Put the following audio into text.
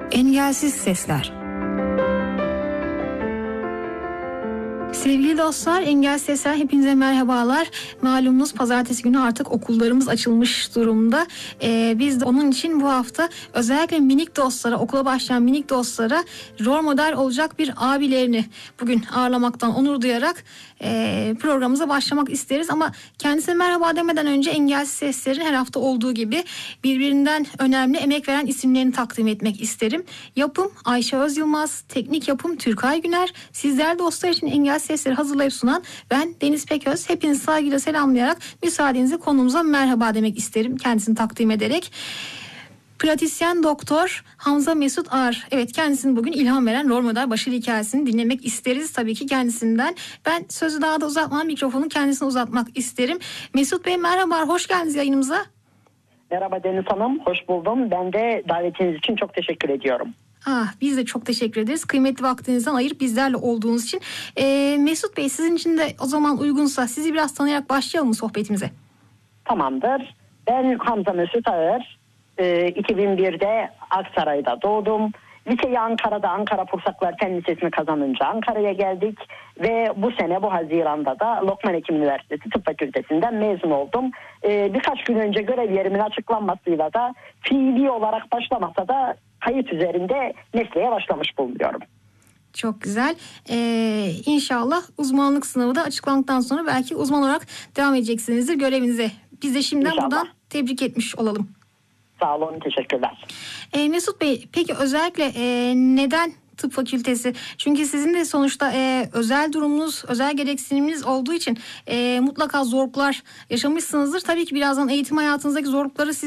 Engelsiz Sesler. Sevgili dostlar, Engelsiz Sesler hepinize merhabalar. Malumunuz pazartesi günü artık okullarımız açılmış durumda. Biz de onun için bu hafta özellikle minik dostlara, okula başlayan minik dostlara rol model olacak bir abilerini bugün ağırlamaktan onur duyarak programımıza başlamak isteriz. Ama kendisine merhaba demeden önce Engelsiz Sesler'in her hafta olduğu gibi birbirinden önemli emek veren isimlerini takdim etmek isterim. Yapım Ayşe Özyılmaz, teknik yapım Türkay Güner, sizler dostlar için Engelsiz Sesleri hazırlayıp sunan ben Deniz Peköz. Hepinizi saygıyla selamlayarak müsaadenizle konumuza merhaba demek isterim kendisini takdim ederek. Pratisyen Doktor Hamza Mesut Ağar. Evet, kendisinin bugün ilham veren rol model başarı hikayesini dinlemek isteriz tabii ki kendisinden. Ben sözü daha da uzatmadan mikrofonu kendisine uzatmak isterim. Mesut Bey merhaba, hoş geldiniz yayınımıza. Merhaba Deniz Hanım, hoş buldum. Ben de davetiniz için çok teşekkür ediyorum. Biz de çok teşekkür ederiz. Kıymetli vaktinizden ayırıp bizlerle olduğunuz için. Mesut Bey, sizin için de o zaman uygunsa sizi biraz tanıyarak başlayalım mı sohbetimize? Tamamdır. Ben Hamza Mesut Ağar. 2001'de Aksaray'da doğdum. Liseyi Ankara'da, Ankara Pursaklar Fen Lisesi'ni kazanınca Ankara'ya geldik. Ve bu sene, bu Haziran'da da Lokman Hekim Üniversitesi Tıp Fakültesinden mezun oldum. Birkaç gün önce görev yerimin açıklanmasıyla da fiili olarak başlamasa da kayıt üzerinde mesleğe başlamış bulunuyorum. Çok güzel. İnşallah uzmanlık sınavı da açıklandıktan sonra belki uzman olarak devam edeceksinizdir görevinize. Biz de şimdiden İnşallah. buradan tebrik etmiş olalım. Sağ olun, teşekkürler. Mesut Bey, peki özellikle neden tıp fakültesi? Çünkü sizin de sonuçta özel durumunuz, özel gereksiniminiz olduğu için mutlaka zorluklar yaşamışsınızdır. Tabii ki birazdan eğitim hayatınızdaki zorlukları siz